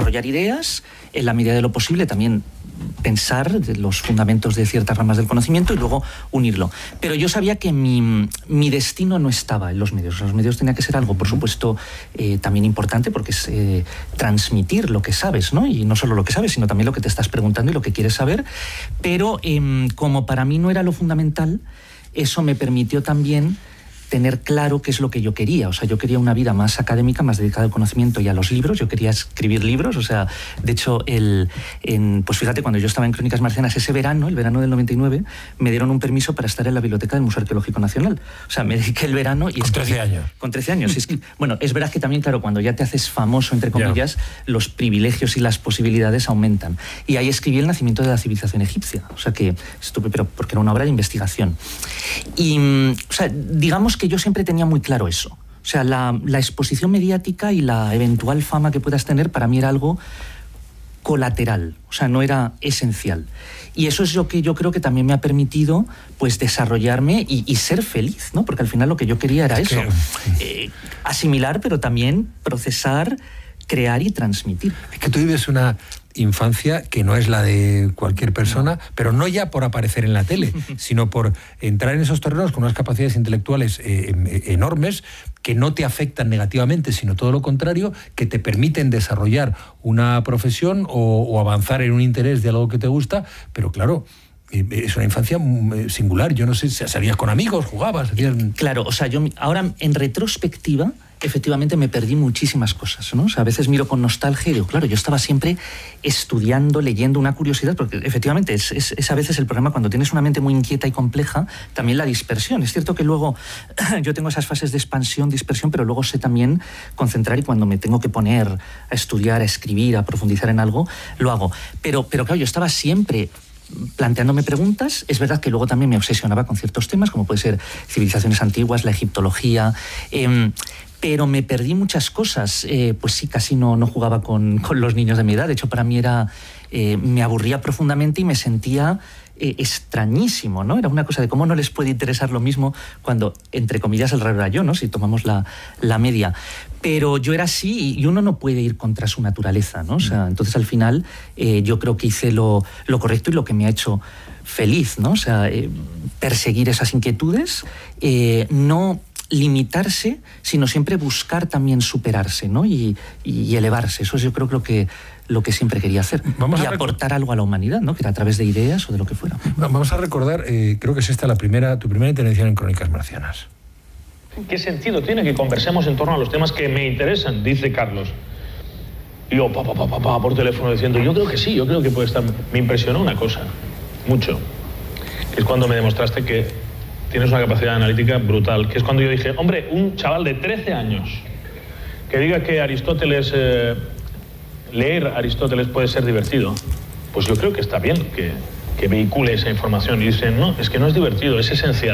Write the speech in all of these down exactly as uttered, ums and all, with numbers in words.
desarrollar ideas, en la medida de lo posible también pensar de los fundamentos de ciertas ramas del conocimiento y luego unirlo. Pero yo sabía que mi, mi destino no estaba en los medios. Los medios tenía que ser algo, por supuesto, eh, también importante, porque es eh, transmitir lo que sabes, ¿no? Y no solo lo que sabes, sino también lo que te estás preguntando y lo que quieres saber. Pero eh, como para mí no era lo fundamental, eso me permitió también tener claro qué es lo que yo quería. O sea, yo quería una vida más académica, más dedicada al conocimiento y a los libros. Yo quería escribir libros. O sea, de hecho, el, en, pues fíjate, cuando yo estaba en Crónicas Marcianas ese verano, el verano del noventa y nueve, me dieron un permiso para estar en la biblioteca del Museo Arqueológico Nacional. O sea, me dediqué el verano y... Con trece años. Con trece años. Es que, bueno, es verdad que también, claro, cuando ya te haces famoso, entre comillas, yeah. los privilegios y las posibilidades aumentan. Y ahí escribí El nacimiento de la civilización egipcia. O sea, que estuve, pero porque era una obra de investigación. Y, o sea, digamos que yo siempre tenía muy claro eso. O sea, la, la exposición mediática y la eventual fama que puedas tener para mí era algo colateral, o sea, no era esencial. Y eso es lo que yo creo que también me ha permitido, pues, desarrollarme y, y ser feliz, ¿no? Porque al final lo que yo quería era es eso, que... eh, asimilar, pero también procesar, crear y transmitir. Es que tú vives una infancia que no es la de cualquier persona, no. pero no ya por aparecer en la tele, sino por entrar en esos terrenos con unas capacidades intelectuales eh, enormes que no te afectan negativamente, sino todo lo contrario, que te permiten desarrollar una profesión o, o avanzar en un interés de algo que te gusta, pero claro, es una infancia singular. Yo no sé, salías con amigos, jugabas, hacías... Claro, o sea, yo ahora en retrospectiva efectivamente me perdí muchísimas cosas, ¿no? O sea, a veces miro con nostalgia y digo, claro, yo estaba siempre estudiando, leyendo, una curiosidad, porque efectivamente es, es, es a veces el problema cuando tienes una mente muy inquieta y compleja, también la dispersión. Es cierto que luego yo tengo esas fases de expansión, dispersión, pero luego sé también concentrar y cuando me tengo que poner a estudiar, a escribir, a profundizar en algo, lo hago. Pero, pero claro, yo estaba siempre planteándome preguntas. Es verdad que luego también me obsesionaba con ciertos temas, como puede ser civilizaciones antiguas, la egiptología... Eh, pero me perdí muchas cosas. Eh, pues sí, casi no, no jugaba con, con los niños de mi edad. De hecho, para mí era... Eh, me aburría profundamente y me sentía eh, extrañísimo, ¿no? Era una cosa de cómo no les puede interesar lo mismo cuando, entre comillas, el raro era yo, ¿no? Si tomamos la, la media. Pero yo era así y uno no puede ir contra su naturaleza, ¿no? O sea, entonces, al final, eh, yo creo que hice lo, lo correcto y lo que me ha hecho feliz, ¿no? O sea, eh, perseguir esas inquietudes, eh, no... limitarse, sino siempre buscar también superarse, ¿no? y, y elevarse. Eso es, yo creo, lo que, lo que siempre quería hacer. Vamos y a aportar algo a la humanidad, ¿no? Que era a través de ideas o de lo que fuera. Vamos a recordar, eh, creo que es esta la primera, tu primera intervención en Crónicas Marcianas. ¿Qué sentido tiene que conversemos en torno a los temas que me interesan? Dice Carlos. Y yo, pa, pa, pa, pa, pa, por teléfono diciendo, yo creo que sí, yo creo que puede estar... Me impresionó una cosa, mucho, que es cuando me demostraste que tienes una capacidad analítica brutal, que es cuando yo dije, hombre, un chaval de trece años que diga que Aristóteles, eh, leer Aristóteles puede ser divertido, pues yo creo que está bien que, que vehicule esa información. Y dicen, no, es que no es divertido, es esencial.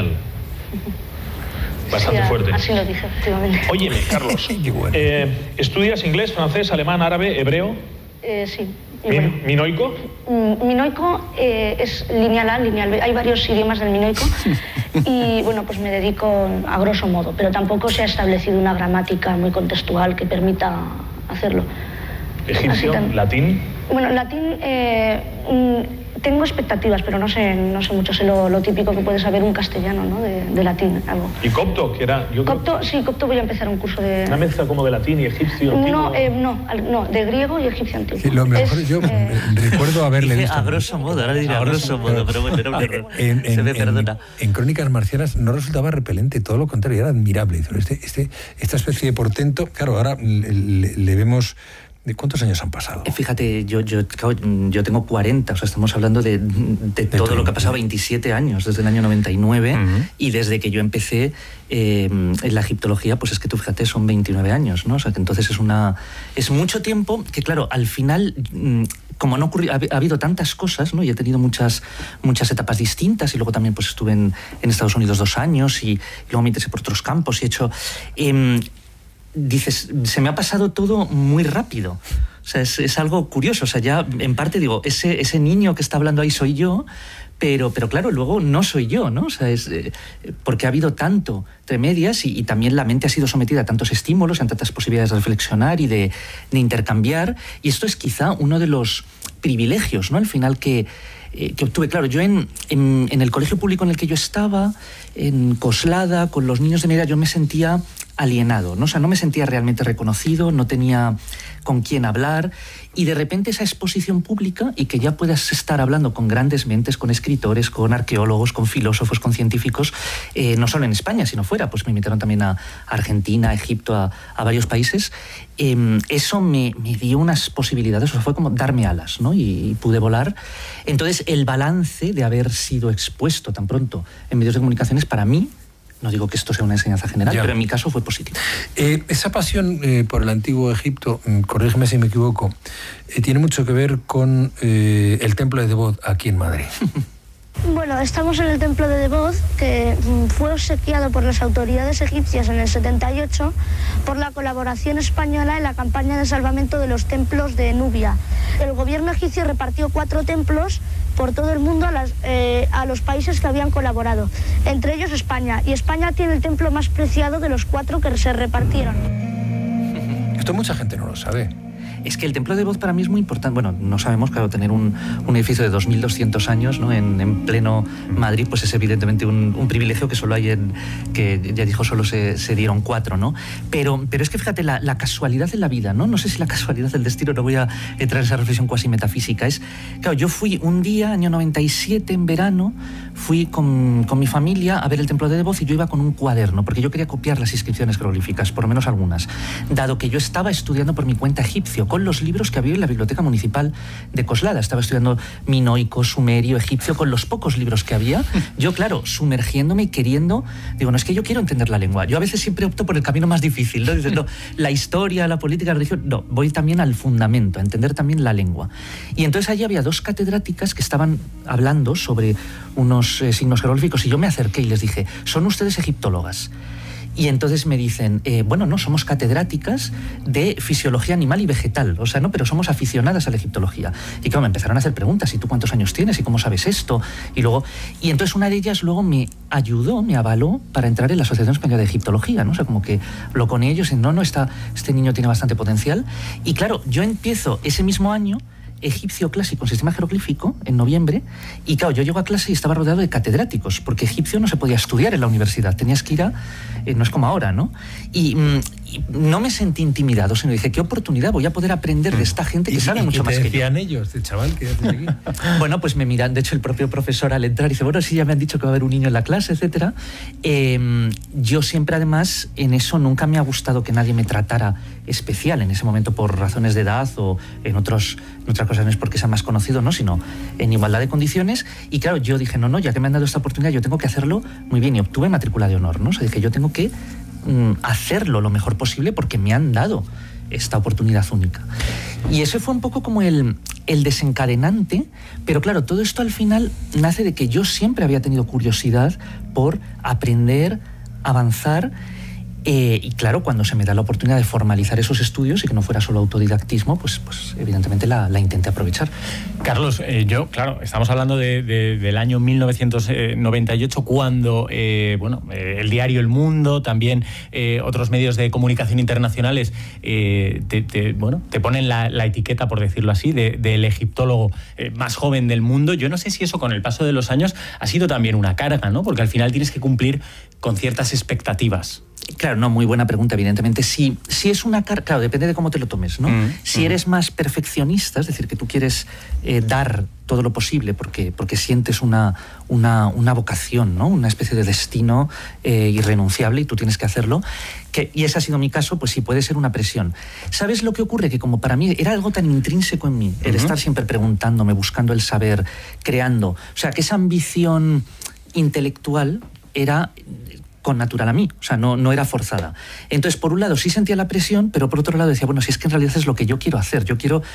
Bastante sí, fuerte. Así lo dije, efectivamente. Óyeme, Carlos, eh, ¿estudias inglés, francés, alemán, árabe, hebreo? Eh, sí. Min, bueno, ¿Minoico? Minoico eh, es lineal A, lineal B. Hay varios idiomas del minoico y bueno, pues me dedico a grosso modo, pero tampoco se ha establecido una gramática muy contextual que permita hacerlo. ¿Egipcio? Tan... ¿Latín? Bueno, latín eh, tengo expectativas, pero no sé, no sé mucho. Sé lo, lo típico que puede saber un castellano, ¿no? De, de latín, algo. ¿Y copto? Que era, yo copto, sí, copto voy a empezar un curso de... ¿Una mezcla como de latín y egipcio antiguo? No, eh, no, no, de griego y egipcio antiguo. Sí, lo mejor es, yo eh... recuerdo haberle visto... A grosso modo, ahora diré a grosso modo, pero bueno, era un error. En, en, Se me perdona. En, en Crónicas Marcianas no resultaba repelente, todo lo contrario, era admirable. Este, este, esta especie de portento, claro, ahora le, le, le vemos... ¿De cuántos años han pasado? Fíjate, yo, yo, yo tengo cuarenta, o sea, estamos hablando de, de todo lo que ha pasado, veintisiete años, desde el año noventa y nueve, uh-huh. y desde que yo empecé eh, en la egiptología, pues es que tú fíjate, son veintinueve años, ¿no? O sea, que entonces es una es mucho tiempo que, claro, al final, como no ocurrió, ha, ha habido tantas cosas, ¿no? Y he tenido muchas, muchas etapas distintas, y luego también pues estuve en, en Estados Unidos dos años, y, y luego me interesé por otros campos, y he hecho... Eh, dices, se me ha pasado todo muy rápido. O sea, es, es algo curioso. O sea, ya en parte digo, ese, ese niño que está hablando ahí soy yo, Pero, pero claro, luego no soy yo, ¿no? O sea, es, eh, porque ha habido tanto entre medias y, y también la mente ha sido sometida a tantos estímulos, a tantas posibilidades de reflexionar y de, de intercambiar. Y esto es quizá uno de los privilegios, ¿no? Al final que, eh, que obtuve. Claro, yo en, en, en el colegio público en el que yo estaba, en Coslada, con los niños de mi edad, yo me sentía alienado, ¿no? O sea, no me sentía realmente reconocido, no tenía con quién hablar, y de repente esa exposición pública y que ya puedas estar hablando con grandes mentes, con escritores, con arqueólogos, con filósofos, con científicos, eh, no solo en España, sino fuera, pues me invitaron también a Argentina, a Egipto, a, a varios países, eh, eso me, me dio unas posibilidades, o sea, fue como darme alas, ¿no? Y, y pude volar. Entonces, el balance de haber sido expuesto tan pronto en medios de comunicaciones, para mí, no digo que esto sea una enseñanza general, ya. Pero en mi caso fue positivo. Eh, esa pasión eh, por el antiguo Egipto, corrígeme si me equivoco, eh, tiene mucho que ver con eh, el templo de Devot aquí en Madrid. Bueno, estamos en el templo de Devot, que fue obsequiado por las autoridades egipcias en el setenta y ocho por la colaboración española en la campaña de salvamento de los templos de Nubia. El gobierno egipcio repartió cuatro templos por todo el mundo a, las, eh, a los países que habían colaborado, entre ellos España. Y España tiene el templo más preciado de los cuatro que se repartieron. Esto mucha gente no lo sabe. Es que el templo de Devot para mí es muy importante. Bueno, no sabemos, claro, tener un, un edificio de dos mil doscientos años, ¿no? en, en pleno Madrid, pues es evidentemente un, un privilegio que solo hay en, que ya dijo, solo se, se dieron cuatro, ¿no? Pero, pero es que fíjate, la, la casualidad de la vida, ¿no? No sé si la casualidad del destino, no voy a entrar en esa reflexión cuasi metafísica. Es, claro, yo fui un día, año noventa y siete, en verano, fui con, con mi familia a ver el templo de Devot y yo iba con un cuaderno, porque yo quería copiar las inscripciones jeroglíficas, por lo menos algunas, dado que yo estaba estudiando por mi cuenta egipcio, con los libros que había en la biblioteca municipal de Coslada. Estaba estudiando minoico, sumerio, egipcio, con los pocos libros que había. Yo, claro, sumergiéndome y queriendo, digo, no, es que yo quiero entender la lengua. Yo a veces siempre opto por el camino más difícil, ¿no? Dices, no, la historia, la política, la religión, no, voy también al fundamento, a entender también la lengua. Y entonces allí había dos catedráticas que estaban hablando sobre unos eh, signos jeroglíficos y yo me acerqué y les dije, ¿son ustedes egiptólogas? Y entonces me dicen, eh, bueno, no, somos catedráticas de fisiología animal y vegetal, o sea, no, pero somos aficionadas a la egiptología. Y claro, me empezaron a hacer preguntas, ¿y tú cuántos años tienes? ¿Y cómo sabes esto? Y luego, y entonces una de ellas luego me ayudó, me avaló para entrar en la Asociación Española de Egiptología, ¿no? O sea, como que lo con ellos, no, no, está, este niño tiene bastante potencial. Y claro, yo empiezo ese mismo año egipcio clásico en sistema jeroglífico en noviembre y claro, yo llego a clase y estaba rodeado de catedráticos porque egipcio no se podía estudiar en la universidad, tenías que ir a, eh, no es como ahora, ¿no? Y, mm, y no me sentí intimidado, sino dije, qué oportunidad, voy a poder aprender de esta gente que ¿Y, sabe y mucho qué más te que yo. decían ellos, de chaval, quédate aquí? Bueno, pues me miran, de hecho el propio profesor al entrar dice, bueno, sí, ya me han dicho que va a haber un niño en la clase, etcétera. Eh, yo siempre además en eso nunca me ha gustado que nadie me tratara especial en ese momento por razones de edad o en, otros, en otras cosas, no es porque sea más conocido, ¿no? Sino en igualdad de condiciones. Y claro, yo dije, no, no, ya que me han dado esta oportunidad, yo tengo que hacerlo muy bien. Y obtuve matrícula de honor, ¿no? O sea, dije, yo tengo que mm, hacerlo lo mejor posible porque me han dado esta oportunidad única. Y eso fue un poco como el, el desencadenante, pero claro, todo esto al final nace de que yo siempre había tenido curiosidad por aprender, avanzar. Eh, y claro, cuando se me da la oportunidad de formalizar esos estudios y que no fuera solo autodidactismo, pues, pues evidentemente la, la intenté aprovechar. Carlos, eh, yo, claro, estamos hablando de, de, del año mil novecientos noventa y ocho, cuando eh, bueno, eh, el diario El Mundo, también eh, otros medios de comunicación internacionales, eh, te, te, bueno, te ponen la, la etiqueta, por decirlo así, del de, de egiptólogo eh, más joven del mundo. Yo no sé si eso con el paso de los años ha sido también una carga, ¿no? Porque al final tienes que cumplir con ciertas expectativas. Claro, no, muy buena pregunta, evidentemente. Si, si es una carga, claro, depende de cómo te lo tomes, ¿no? Mm, si mm. eres más perfeccionista, es decir, que tú quieres eh, dar todo lo posible porque, porque sientes una, una, una vocación, ¿no? Una especie de destino eh, irrenunciable y tú tienes que hacerlo, que, y ese ha sido mi caso, pues sí puede ser una presión. ¿Sabes lo que ocurre? Que como para mí era algo tan intrínseco en mí, el uh-huh. estar siempre preguntándome, buscando el saber, creando, o sea, que esa ambición intelectual era con natural a mí, o sea, no, no era forzada. Entonces, por un lado sí sentía la presión, pero por otro lado decía, bueno, si es que en realidad es lo que yo quiero hacer, yo quiero...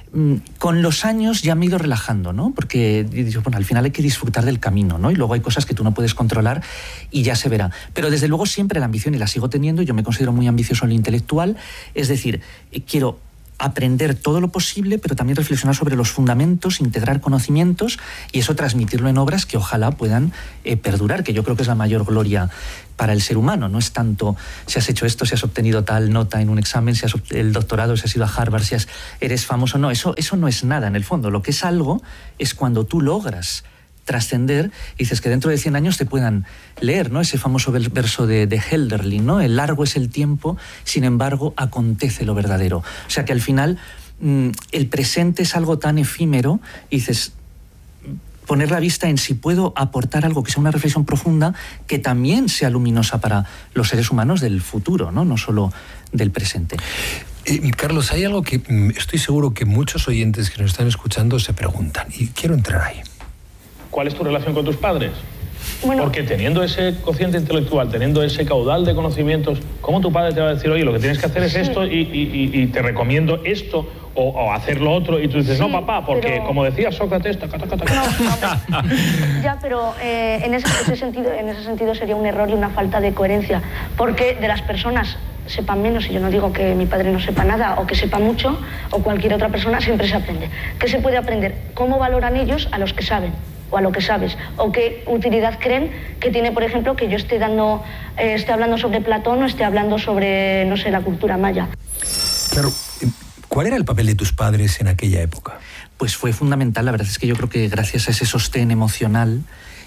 Con los años ya me he ido relajando, ¿no? Porque digo, bueno, al final hay que disfrutar del camino, ¿no? Y luego hay cosas que tú no puedes controlar y ya se verá. Pero desde luego siempre la ambición, y la sigo teniendo, yo me considero muy ambicioso en lo intelectual, es decir, quiero aprender todo lo posible, pero también reflexionar sobre los fundamentos, integrar conocimientos y eso transmitirlo en obras que ojalá puedan eh, perdurar, que yo creo que es la mayor gloria para el ser humano. No es tanto si has hecho esto, si has obtenido tal nota en un examen, si has el doctorado, si has ido a Harvard, si has, eres famoso. No, eso, eso no es nada en el fondo. Lo que es algo es cuando tú logras trascender y dices que dentro de cien años te puedan leer, ¿no? Ese famoso verso de, de Hölderlin, ¿no? El largo es el tiempo, sin embargo, acontece lo verdadero. O sea que al final mmm, el presente es algo tan efímero y dices, poner la vista en si puedo aportar algo que sea una reflexión profunda que también sea luminosa para los seres humanos del futuro, ¿no? No solo del presente. Eh, Carlos, hay algo que estoy seguro que muchos oyentes que nos están escuchando se preguntan y quiero entrar ahí. ¿Cuál es tu relación con tus padres? Bueno, porque teniendo ese cociente intelectual, teniendo ese caudal de conocimientos, ¿cómo tu padre te va a decir, oye, lo que tienes que hacer es sí. esto y, y, y te recomiendo esto o, o hacer lo otro? Y tú dices, sí, no, papá, porque pero... como decía Sócrates... Taca, taca, taca. No, no, ya, pero eh, en, ese, ese sentido, en ese sentido sería un error y una falta de coherencia, porque de las personas sepan menos, y yo no digo que mi padre no sepa nada o que sepa mucho, o cualquier otra persona, siempre se aprende. ¿Qué se puede aprender? ¿Cómo valoran ellos a los que saben? O a lo que sabes, o qué utilidad creen que tiene, por ejemplo, que yo esté dando, eh, esté hablando sobre Platón o esté hablando sobre, no sé, la cultura maya. Claro, ¿cuál era el papel de tus padres en aquella época? Pues fue fundamental, la verdad es que yo creo que gracias a ese sostén emocional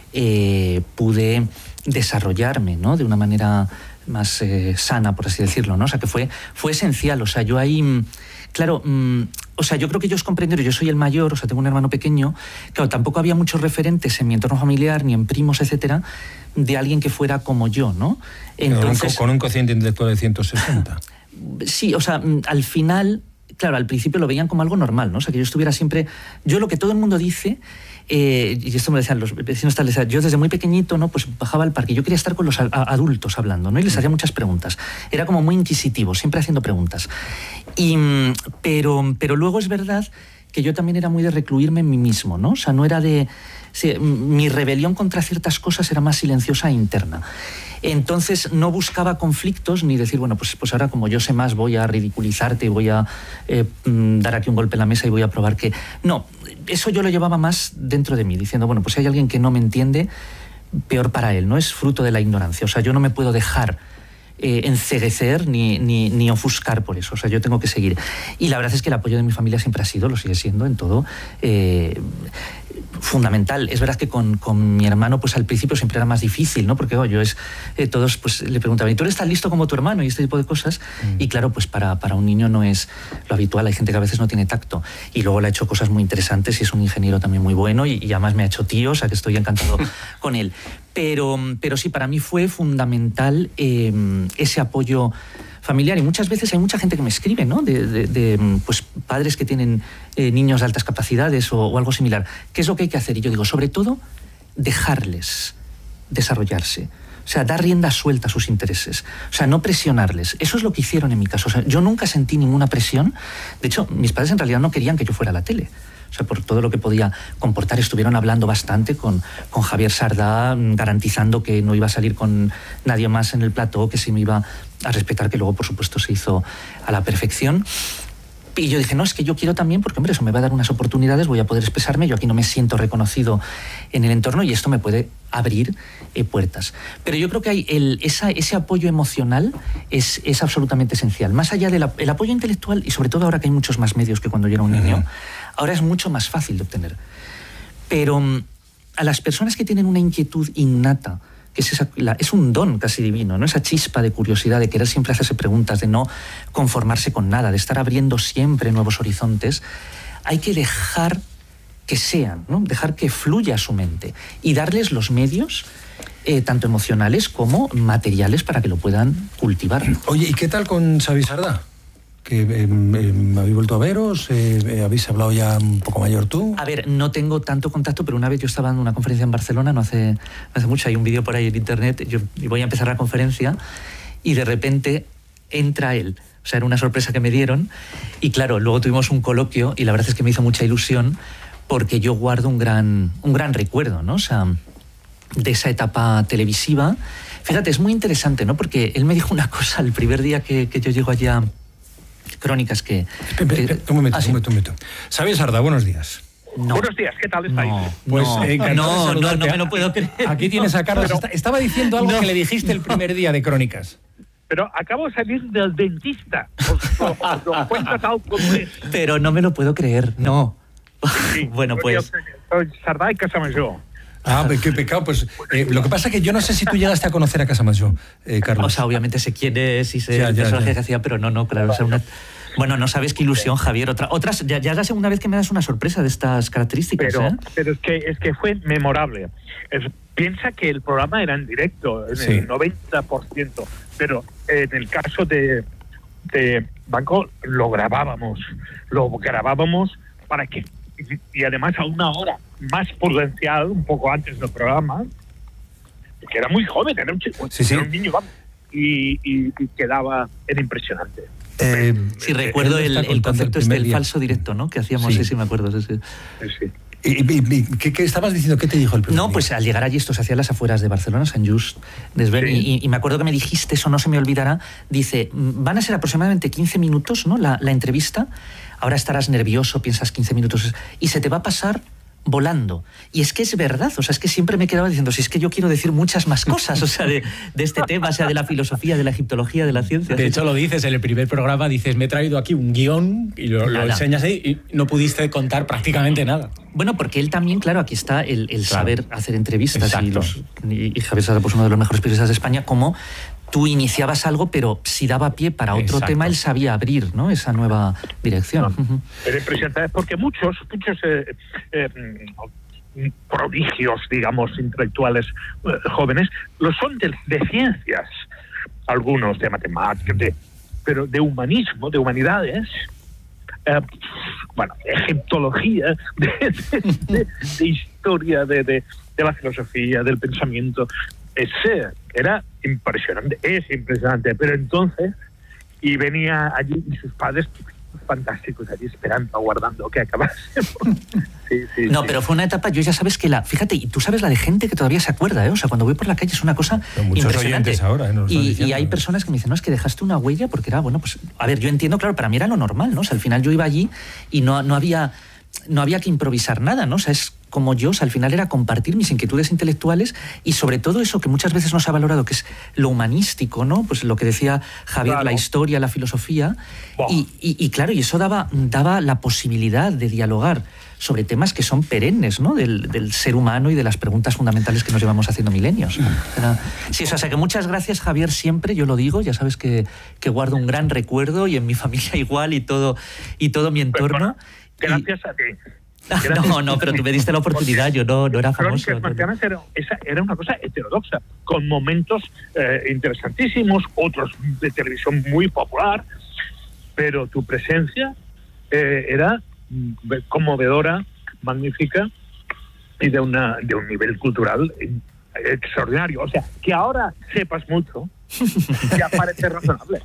eh, pude desarrollarme, ¿no? De una manera más eh, sana, por así decirlo, ¿no? O sea, que fue, fue esencial, o sea, yo ahí... Claro, mmm, o sea, yo creo que ellos comprendieron, yo soy el mayor, o sea, tengo un hermano pequeño, claro, tampoco había muchos referentes en mi entorno familiar, ni en primos, etcétera, de alguien que fuera como yo, ¿no? Entonces, con un cociente intelectual de ciento sesenta. Sí, o sea, al final, claro, al principio lo veían como algo normal, ¿no? O sea, que yo estuviera siempre... Yo lo que todo el mundo dice... Eh, y esto me decían los vecinos tal, yo desde muy pequeñito, ¿no? Pues bajaba al parque, yo quería estar con los a, a, adultos hablando, ¿no? Y les hacía muchas preguntas, era como muy inquisitivo, siempre haciendo preguntas, y, pero, pero luego es verdad que yo también era muy de recluirme en mí mismo, ¿no? O sea, no era de... Sí, mi rebelión contra ciertas cosas era más silenciosa e interna. Entonces no buscaba conflictos ni decir, bueno, pues, pues ahora como yo sé más voy a ridiculizarte y voy a eh, dar aquí un golpe en la mesa y voy a probar que... No, eso yo lo llevaba más dentro de mí, diciendo, bueno, pues si hay alguien que no me entiende, peor para él, ¿no? Es fruto de la ignorancia. O sea, yo no me puedo dejar eh, enceguecer ni, ni, ni ofuscar por eso. O sea, yo tengo que seguir. Y la verdad es que el apoyo de mi familia siempre ha sido, lo sigue siendo en todo... Eh, fundamental. Es verdad que con, con mi hermano pues al principio siempre era más difícil, ¿no? Porque oh, yo es, eh, todos pues le preguntaban, ¿y tú eres tan listo como tu hermano? Y este tipo de cosas. Mm. Y claro, pues para, para un niño no es lo habitual. Hay gente que a veces no tiene tacto. Y luego le ha hecho cosas muy interesantes y es un ingeniero también muy bueno y, y además me ha hecho tío, o sea que estoy encantado con él. Pero, pero sí, para mí fue fundamental eh, ese apoyo familiar, y muchas veces hay mucha gente que me escribe, ¿no? De, de, de pues, padres que tienen eh, niños de altas capacidades o, o algo similar. ¿Qué es lo que hay que hacer? Y yo digo, sobre todo, dejarles desarrollarse. O sea, dar rienda suelta a sus intereses. O sea, no presionarles. Eso es lo que hicieron en mi caso. O sea, yo nunca sentí ninguna presión. De hecho, mis padres en realidad no querían que yo fuera a la tele. O sea, por todo lo que podía comportar, estuvieron hablando bastante con, con Javier Sardá, garantizando que no iba a salir con nadie más en el plató, que sí me iba a respetar, que luego, por supuesto, se hizo a la perfección. Y yo dije, no, es que yo quiero también, porque, hombre, eso me va a dar unas oportunidades, voy a poder expresarme, yo aquí no me siento reconocido en el entorno y esto me puede abrir eh, puertas. Pero yo creo que hay el, esa, ese apoyo emocional es, es absolutamente esencial. Más allá del el apoyo intelectual, y sobre todo ahora que hay muchos más medios que cuando yo era un niño, uh-huh. ahora es mucho más fácil de obtener. Pero a las personas que tienen una inquietud innata, que es, esa, la, es un don casi divino, ¿no? Esa chispa de curiosidad, de querer siempre hacerse preguntas, de no conformarse con nada, de estar abriendo siempre nuevos horizontes, hay que dejar que sean, ¿no? Dejar que fluya su mente y darles los medios, eh, tanto emocionales como materiales, para que lo puedan cultivar. Oye, ¿y qué tal con Xavi Sardá? Que eh, eh, habéis vuelto a veros, eh, eh, habéis hablado ya un poco mayor tú. A ver, no tengo tanto contacto, pero una vez yo estaba en una conferencia en Barcelona, no hace, no hace mucho, hay un vídeo por ahí en internet, yo voy a empezar la conferencia y de repente entra él. O sea, era una sorpresa que me dieron y claro, luego tuvimos un coloquio y la verdad es que me hizo mucha ilusión porque yo guardo un gran, un gran recuerdo, ¿no? O sea, de esa etapa televisiva. Fíjate, es muy interesante, ¿no? Porque él me dijo una cosa el primer día que, que yo llego allá crónicas que... Pepe, que un momento, ah, sí. un momento, un momento. Xavier Sardá, buenos días. No. Buenos días, ¿qué tal estáis? No, Pues no, eh, no, no, no me lo puedo creer. Aquí tienes a Carlos. Pero- Está- estaba diciendo algo No. que le dijiste el primer día de Crónicas. Pero acabo de salir del dentista. Os, os, os lo cuento tal como es. Pero no me lo puedo creer, no. Sí, Bueno, yo pues... Soy Sardá y Casamayó. Ah, pues qué pecado. Pues eh, lo que pasa es que yo no sé si tú llegaste a conocer a Casamayó, eh, Carlos. O sea, obviamente sé quién es y sé Ya, el ya, personaje ya. que hacía, pero no, no, claro. O sea, una... Bueno, no sabes qué ilusión, Javier. Otra, otras, ya, ya es la segunda vez que me das una sorpresa de estas características. Pero, ¿eh? pero es que es que fue memorable. Es- piensa que el programa era en directo, en Sí. el noventa por ciento, pero en el caso de, de Banco lo grabábamos, lo grabábamos para que, y además a una hora más prudencial, un poco antes del programa, que era muy joven, era un chico, Sí, sí. era un niño, vamos, y, y, y quedaba, era impresionante. Eh, Sí, eh, recuerdo él el, está el contando concepto este primer del día. falso directo, ¿no? Que hacíamos, Sí. sí, sí, me acuerdo. Sí, sí. Sí, sí. Y- y- y- ¿Qué, qué estabas diciendo? ¿Qué te dijo el primer No, día? pues al llegar allí, esto se hacía a las afueras de Barcelona, San Just Desvern, Sí. y, y me acuerdo que me dijiste, eso no se me olvidará, dice, "Mm, van a ser aproximadamente quince minutos, ¿no? La, la entrevista, ahora estarás nervioso, piensas quince minutos, y se te va a pasar volando. Y es que es verdad, o sea, es que siempre me quedaba diciendo, si es que yo quiero decir muchas más cosas, o sea, de, de este tema, o sea, de la filosofía, de la egiptología, de la ciencia. De hecho, lo dices en el primer programa, dices, me he traído aquí un guión y lo, lo Nada. enseñas ahí y no pudiste contar prácticamente nada. Bueno, porque él también, claro, aquí está el, el Claro. saber hacer entrevistas y, Exacto. los, y, y Javier Sardá, pues uno de los mejores periodistas de España, como tú iniciabas algo, pero si daba pie para otro Exacto. tema, él sabía abrir, ¿no? Esa nueva dirección. Ujú. Era impresionante porque muchos, muchos eh, eh, prodigios, digamos, intelectuales eh, jóvenes, lo son de, de ciencias, algunos de matemáticas, de, pero de humanismo, de humanidades, eh, bueno, de egiptología, de, de- de- de historia, de, de- de la filosofía, del pensamiento. Ese era impresionante, es impresionante, pero entonces, y venía allí y sus padres fantásticos allí esperando, aguardando que acabase. Sí, sí, No, sí. pero fue una etapa, yo ya sabes que la... Fíjate, y tú sabes la de gente que todavía se acuerda, ¿eh? O sea, cuando voy por la calle es una cosa Pero muchos impresionante. oyentes ahora, ¿eh? Nos lo están y, diciendo, y hay ¿eh? personas que me dicen, no, es que dejaste una huella porque era, bueno, pues... A ver, yo entiendo, claro, para mí era lo normal, ¿no? O sea, al final yo iba allí y no, no había... No había que improvisar nada, ¿no? O sea, es como yo, o sea, al final era compartir mis inquietudes intelectuales y sobre todo eso que muchas veces no se ha valorado, que es lo humanístico, ¿no? Pues lo que decía Javier, Claro. la historia, la filosofía. Buah. Y, y- y claro, y eso daba, daba la posibilidad de dialogar sobre temas que son perennes, ¿no? Del, del ser humano y de las preguntas fundamentales que nos llevamos haciendo milenios. Era- sí, o sea, que muchas gracias, Javier, siempre, yo lo digo, ya sabes que, que guardo un gran recuerdo y en mi familia igual y todo, y todo mi entorno. Y- Gracias a ti. Ah, Gracias. no, no, pero tú me diste la oportunidad, yo no, no era famoso. Crónicas no, no. Marcianas era, esa era una cosa heterodoxa, con momentos eh, interesantísimos, otros de televisión muy popular, pero tu presencia eh, era mm, conmovedora, magnífica y de, una, de un nivel cultural eh, extraordinario. O sea, que ahora sepas mucho, ya parece razonable.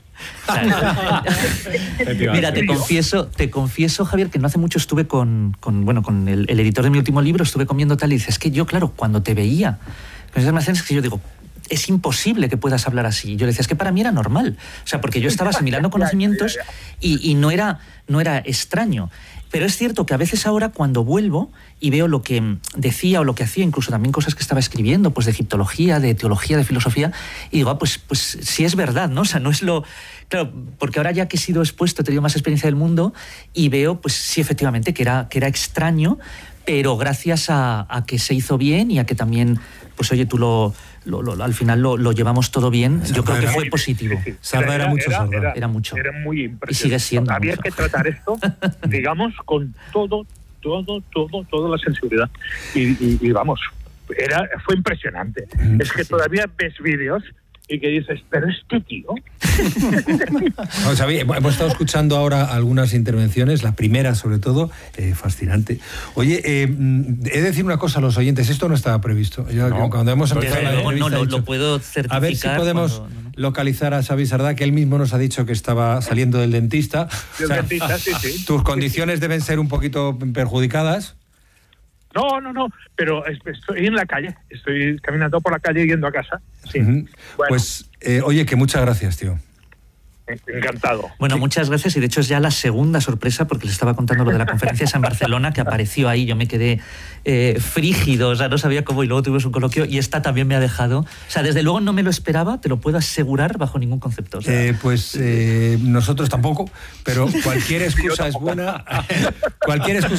Mira, te confieso, te confieso, Javier, que no hace mucho estuve con, con bueno, con el, el editor de mi último libro, estuve comiendo tal y dices, es que yo, claro, cuando te veía, con esas imágenes que yo digo, es imposible que puedas hablar así. Y yo le decía, es que para mí era normal. O sea, porque yo estaba asimilando conocimientos y, y no era, no era extraño. Pero es cierto que a veces ahora cuando vuelvo y veo lo que decía o lo que hacía, incluso también cosas que estaba escribiendo, pues de egiptología, de teología, de filosofía, y digo, ah, pues, pues sí es verdad, ¿no? O sea, no es lo... Claro, porque ahora ya que he sido expuesto, he tenido más experiencia del mundo y veo, pues sí, efectivamente, que era, que era extraño, pero gracias a, a que se hizo bien y a que también, pues oye, tú lo... Lo, lo, al final lo, lo llevamos todo bien, yo creo que fue positivo. Sí, sí. Sardá era mucho Sardá. Era, Era mucho. Era muy impresionante. Y sigue siendo Había mucho. que tratar esto, digamos, con todo, todo, todo, toda la sensibilidad. Y, y, y vamos, era, fue impresionante. Mm, Es que sí. todavía ves vídeos y que dices, pero este tío... No, Xavi, hemos estado escuchando ahora algunas intervenciones, la primera sobre todo, eh, fascinante. Oye, eh, mm, he de decir una cosa a los oyentes, esto no estaba previsto. Yo, No. cuando hemos empezado Desde la luego no entrevista, lo, he dicho, lo puedo certificar. a ver si podemos cuando- no, no. localizar a Xavi Sardá, que él mismo nos ha dicho que estaba saliendo del dentista. Del O sea, dentista, sí, sí. tus condiciones deben ser un poquito perjudicadas. No, no, no, pero es- estoy en la calle, estoy caminando por la calle yendo a casa. Sí. Ujú. Bueno. Pues, eh, oye, que muchas gracias, tío. Encantado. Bueno, muchas gracias y de hecho es ya la segunda sorpresa porque les estaba contando lo de la conferencia esa en Barcelona que apareció ahí, yo me quedé eh, frígido, o sea, no sabía cómo y luego tuvimos un coloquio y esta también me ha dejado, o sea, desde luego no me lo esperaba, te lo puedo asegurar bajo ningún concepto. O sea, eh, pues eh, nosotros tampoco, pero cualquier excusa es buena, cualquier excusa